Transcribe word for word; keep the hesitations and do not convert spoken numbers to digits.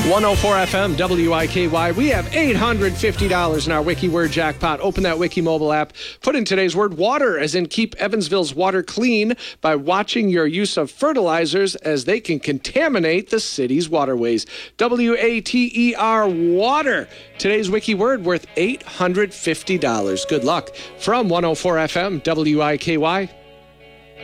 one oh four F M, W I K Y. We have eight hundred fifty dollars in our Wiki Word jackpot. Open that Wiki mobile app. Put in today's word water, as in keep Evansville's water clean by watching your use of fertilizers, as they can contaminate the city's waterways. W A T E R, water. Today's Wiki Word worth eight hundred fifty dollars. Good luck. From one oh four F M, W I K Y.